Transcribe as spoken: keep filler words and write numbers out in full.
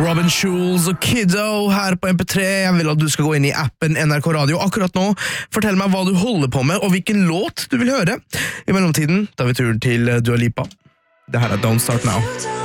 Robin Schulz og Kiddo her på M P tre. Jeg vil at du skal gå inn i appen N R K Radio akkurat nå. Fortell meg hva du holder på med, og hvilken låt du vil høre. I mellomtiden tar vi turen til Dua Lipa. Det her er Don't Start Now.